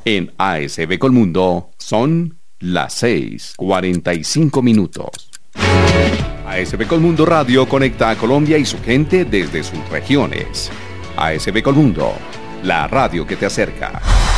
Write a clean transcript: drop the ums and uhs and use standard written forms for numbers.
En ASB Colmundo son las 6:45. ASB Colmundo Radio conecta a Colombia y su gente desde sus regiones. ASB Colmundo, la radio que te acerca.